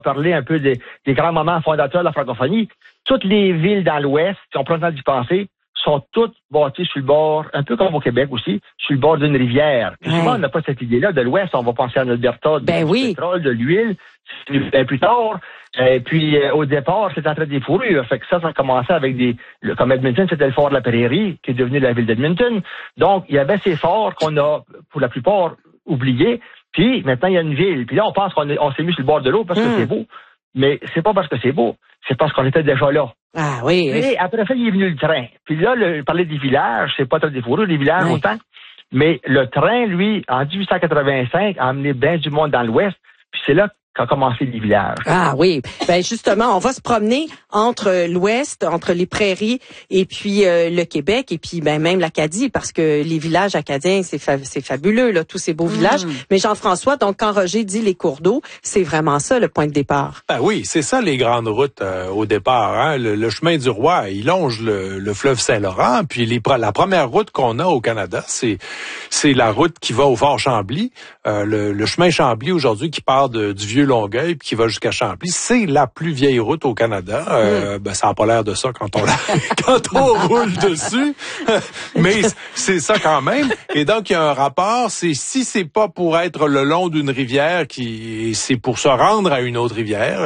parler un peu des grands moments fondateurs de la francophonie. Toutes les villes dans l'Ouest, si on prend le temps d'y penser, sont toutes bâties sur le bord, un peu comme au Québec aussi, sur le bord d'une rivière. Puis souvent, on n'a pas cette idée-là de l'Ouest. On va penser à Alberta, du pétrole, de l'huile, plus tard. Puis au départ, c'était en train des fourrures. Fait que ça a commencé avec comme Edmonton, c'était le fort de la Prairie, qui est devenu la ville d'Edmonton. Donc, il y avait ces forts qu'on a, pour la plupart, oubliés. Puis maintenant, il y a une ville. Puis là, on pense qu'on s'est mis sur le bord de l'eau parce que c'est beau. Mais c'est pas parce que c'est beau, c'est parce qu'on était déjà là. Ah oui. Et après ça, il est venu le train. Puis là, parler des villages, c'est pas très des fourrures, les villages autant. Mais le train, lui, en 1885, a amené bien du monde dans l'Ouest. Puis c'est là qu'a commencé les villages. Ah oui. Ben justement, on va se promener entre l'Ouest, entre les prairies et puis le Québec et puis même l'Acadie parce que les villages acadiens, c'est fabuleux là, tous ces beaux villages. Mais Jean-François, donc quand Roger dit les cours d'eau, c'est vraiment ça le point de départ. Ben oui, c'est ça les grandes routes au départ. Hein? Le chemin du Roi, il longe le fleuve Saint-Laurent. Puis la première route qu'on a au Canada, c'est la route qui va au Fort Chambly. Le chemin Chambly aujourd'hui qui part du vieux Longueuil puis qui va jusqu'à Chambly, c'est la plus vieille route au Canada. Ben ça n'a pas l'air de ça quand on roule dessus, mais c'est ça quand même. Et donc il y a un rapport. Si c'est pas pour être le long d'une rivière, c'est pour se rendre à une autre rivière.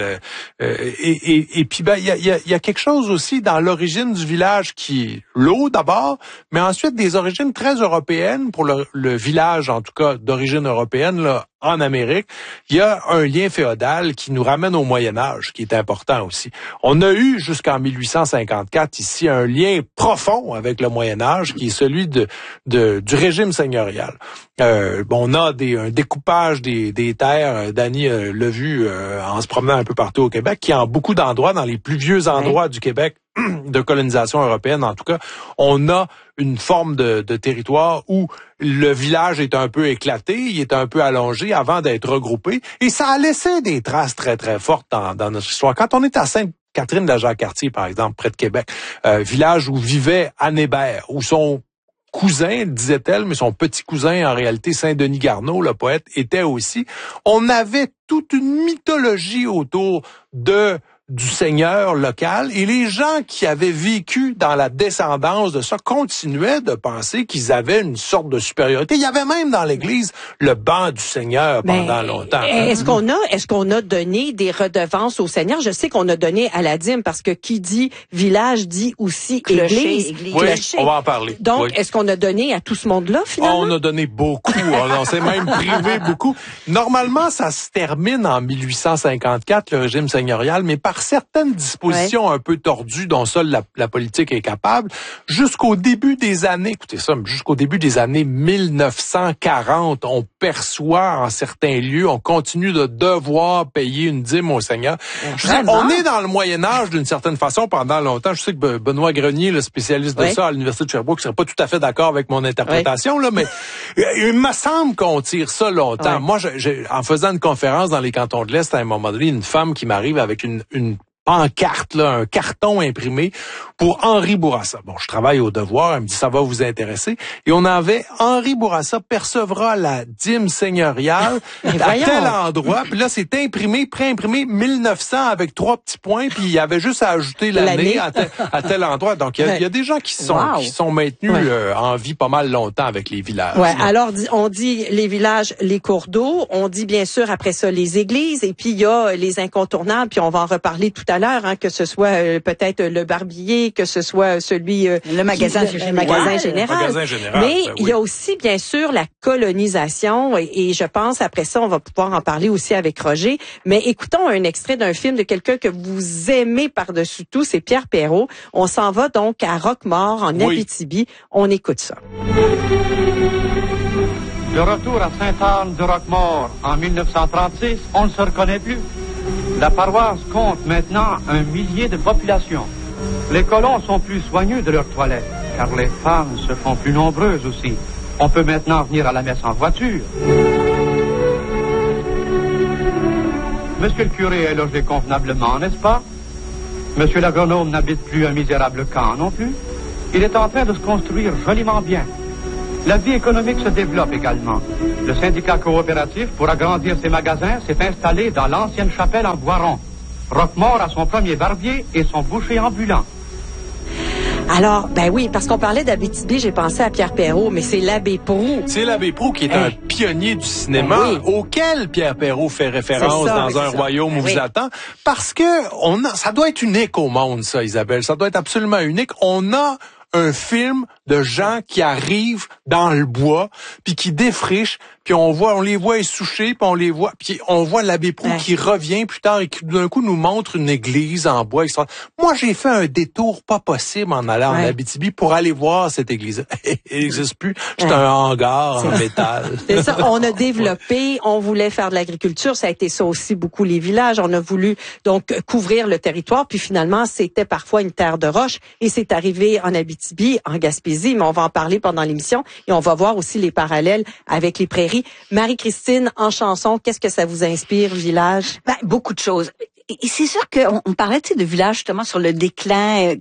Et puis ben il y a quelque chose aussi dans l'origine du village qui est l'eau d'abord, mais ensuite des origines très européennes pour le village en tout cas d'origine européenne là. En Amérique, il y a un lien féodal qui nous ramène au Moyen Âge, qui est important aussi. On a eu jusqu'en 1854 ici un lien profond avec le Moyen Âge, qui est celui du régime seigneurial. On a un découpage des terres. Dany l'a vu en se promenant un peu partout au Québec, qui en beaucoup d'endroits, dans les plus vieux endroits du Québec de colonisation européenne, en tout cas, on a une forme de territoire où le village est un peu éclaté, il est un peu allongé avant d'être regroupé, et ça a laissé des traces très très fortes dans notre histoire. Quand on est à Sainte-Catherine de la Jacques-Cartier, par exemple, près de Québec, village où vivait Anne Hébert, où son cousin, disait-elle, mais son petit cousin, en réalité, Saint-Denis Garneau, le poète, était aussi. On avait toute une mythologie autour du seigneur local, et les gens qui avaient vécu dans la descendance de ça continuaient de penser qu'ils avaient une sorte de supériorité. Il y avait même dans l'Église le banc du Seigneur pendant longtemps. Est-ce qu'on a donné des redevances au Seigneur? Je sais qu'on a donné à la dîme parce que qui dit village dit aussi Église. Oui, on va en parler. Donc, est-ce qu'on a donné à tout ce monde-là finalement? On a donné beaucoup. On s'est même privé beaucoup. Normalement, ça se termine en 1854, le régime seigneurial, mais par certaines dispositions un peu tordues dont seule la politique est capable, jusqu'au début des années 1940, on perçoit en certains lieux, on continue de devoir payer une dîme au Seigneur. On est dans le Moyen-Âge d'une certaine façon pendant longtemps. Je sais que Benoît Grenier, le spécialiste de ça à l'Université de Sherbrooke, serait pas tout à fait d'accord avec mon interprétation, là, mais il me semble qu'on tire ça longtemps. Moi, en faisant une conférence dans les cantons de l'Est, à un moment donné, une femme qui m'arrive avec une pancarte, là, un carton imprimé pour Henri Bourassa. Bon, je travaille au Devoir, elle me dit ça va vous intéresser. Et on avait Henri Bourassa percevra la dîme seigneuriale à tel endroit. Puis là, c'est imprimé, pré-imprimé 1900 avec 3 petits points. Puis il y avait juste à ajouter l'année à tel endroit. Donc il y a des gens qui sont maintenus en vie pas mal longtemps avec les villages. Ouais. Alors on dit les villages, les cours d'eau. On dit bien sûr après ça les églises. Et puis il y a les incontournables. Puis on va en reparler tout à l'heure, hein, que ce soit peut-être le barbier, que ce soit celui le magasin général. Mais il y a aussi bien sûr la colonisation et je pense après ça on va pouvoir en parler aussi avec Roger. Mais écoutons un extrait d'un film de quelqu'un que vous aimez par-dessus tout, c'est Pierre Perrault. On s'en va donc à Roquemaure en Abitibi. On écoute ça. De retour à Sainte-Anne de Roquemaure en 1936, on ne se reconnaît plus. La paroisse compte maintenant 1 millier de population. Les colons sont plus soigneux de leurs toilettes, car les femmes se font plus nombreuses aussi. On peut maintenant venir à la messe en voiture. Monsieur le curé est logé convenablement, n'est-ce pas? Monsieur l'agronome n'habite plus un misérable camp non plus. Il est en train de se construire joliment bien. La vie économique se développe également. Le syndicat coopératif, pour agrandir ses magasins, s'est installé dans l'ancienne chapelle en Voiron. Roquemort a son premier barbier et son boucher ambulant. Alors, ben oui, parce qu'on parlait d'Abitibi, j'ai pensé à Pierre Perrault, mais c'est l'abbé Proulx. C'est l'abbé Proulx qui est un pionnier du cinéma auquel Pierre Perrault fait référence dans Un royaume où vous attend. Parce que ça doit être unique au monde, ça, Isabelle. Ça doit être absolument unique. On a un film de gens qui arrivent dans le bois, puis qui défrichent, puis on les voit essoucher, puis on voit l'abbé Proulx qui revient plus tard et qui d'un coup nous montre une église en bois extra. Moi, j'ai fait un détour pas possible en allant en Abitibi pour aller voir cette église. Elle n'existe plus. C'est un hangar en métal. C'est ça. On a développé, on voulait faire de l'agriculture. Ça a été ça aussi beaucoup les villages. On a voulu donc couvrir le territoire, puis finalement, c'était parfois une terre de roche et c'est arrivé en Abitibi, en Gaspésie, mais on va en parler pendant l'émission et on va voir aussi les parallèles avec les prairies. Marie-Christine, en chanson, qu'est-ce que ça vous inspire, village? Ben, beaucoup de choses. Et c'est sûr qu'on parlait de villages justement sur le déclin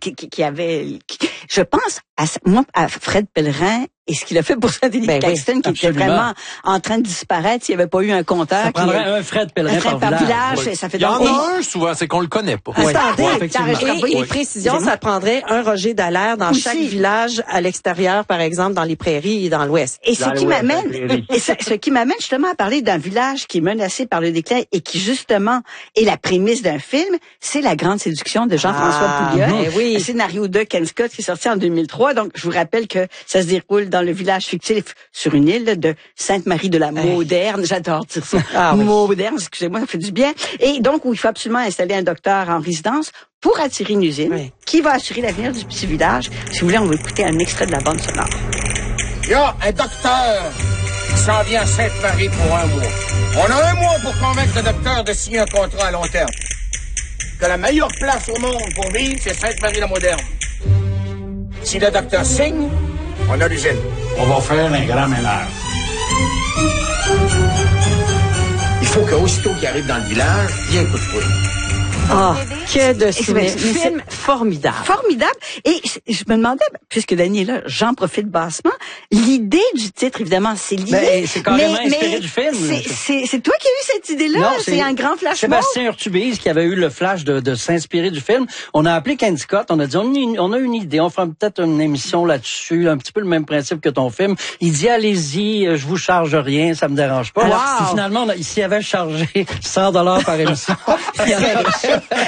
je pense à Fred Pellerin et ce qu'il a fait pour Saint-Denis-de-Caxton, qui était vraiment en train de disparaître s'il n'y avait pas eu un compteur. Ça prendrait un Fred Pellerin par village. Oui. Ça fait Il y en a un souvent, c'est qu'on le connaît pas. Attendez, et précision, ça prendrait un Roger Dallaire dans chaque village à l'extérieur, par exemple, dans les prairies et dans l'ouest. Et ce qui m'amène justement à parler d'un village qui est menacé par le déclin et qui justement est la prémisse d'un film, c'est La Grande Séduction de Jean-François Pouliot. Un scénario de Ken Scott qui est sorti en 2003. Donc, je vous rappelle que ça se déroule dans le village fictif sur une île de Sainte-Marie-de-la-Moderne. J'adore dire ça. Moderne, excusez-moi, ça fait du bien. Et donc, où il faut absolument installer un docteur en résidence pour attirer une usine qui va assurer l'avenir du petit village. Si vous voulez, on va écouter un extrait de la bande sonore. Il y a un docteur qui s'en vient à Sainte-Marie pour 1 mois. On a 1 mois pour convaincre le docteur de signer un contrat à long terme. Que la meilleure place au monde pour vivre, c'est Sainte-Marie-la-Moderne. Si le docteur signe, on a l'usine. On va faire un grand ménage. Il faut qu'aussitôt qu'il arrive dans le village, il y ait un coup de poing. Ah, que de souvenirs. Film formidable. Formidable. Et je me demandais, puisque Dany est là, j'en profite bassement, l'idée du titre, évidemment, c'est l'idée. Ben, c'est carrément inspiré du film. C'est toi qui as eu cette idée-là? Non, c'est un grand flash. Sébastien Urtubise qui avait eu le flash de s'inspirer du film. On a appelé Ken Scott, on a dit, on a une idée, on fera peut-être une émission là-dessus, un petit peu le même principe que ton film. Il dit, allez-y, je vous charge rien, ça me dérange pas. Wow. Puis finalement, s'il avait chargé $100 par émission, il aurait reçu.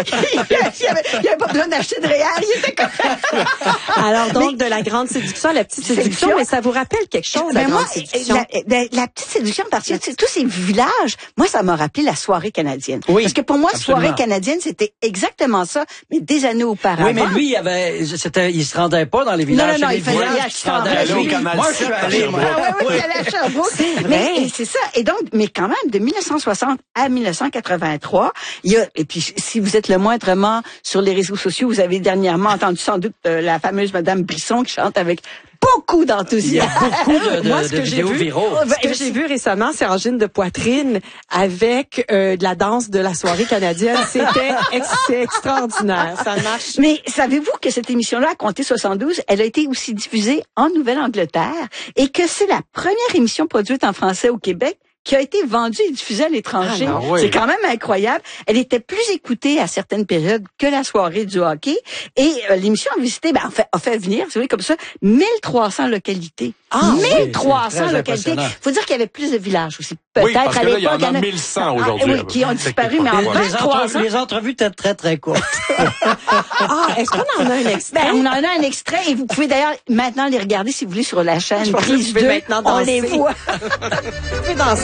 Il n'y avait pas besoin d'acheter de réel, il était comme... Alors donc, de La Grande Séduction à La Petite Séduction, mais ça vous rappelle quelque chose, La Grande Séduction? La Petite Séduction, parce que tous ces villages, moi, ça m'a rappelé la soirée canadienne. Oui, parce que pour moi, absolument. Soirée canadienne, c'était exactement ça, mais des années auparavant. Oui, mais lui, il se rendait pas dans les villages. Non, il fallait aller à Sherbrooke. Moi, je suis allé, moi. Oui, il allait à Sherbrooke. C'est vrai. C'est ça. Et donc, mais quand même, de 1960 à 1983, et puis, si vous êtes le moindrement sur les réseaux sociaux, vous avez dernièrement entendu sans doute la fameuse Madame Brisson qui chante avec beaucoup d'enthousiasme. Il y a beaucoup de vidéos viraux. Ce que j'ai vu récemment, c'est Angine de Poitrine avec de la danse de la soirée canadienne. C'est extraordinaire. Ça marche. Mais savez-vous que cette émission-là, à compter 72, elle a été aussi diffusée en Nouvelle-Angleterre et que c'est la première émission produite en français au Québec qui a été vendue et diffusée à l'étranger. Ah, oui. C'est quand même incroyable. Elle était plus écoutée à certaines périodes que la soirée du hockey. Et l'émission a visité, a fait venir, c'est vrai, comme ça, 1300 localités. 1300 localités. Faut dire qu'il y avait plus de villages aussi. Oui, Peut-être parce à que là, l'époque. il y en a 1100 aujourd'hui. Oui, qui ont disparu, mais en 2300. Les entrevues étaient très, très courtes. Est-ce qu'on en a un extrait? On en a un extrait et vous pouvez d'ailleurs maintenant les regarder si vous voulez sur la chaîne Prise 2. maintenant On danser. les voit. Vous pouvez danser.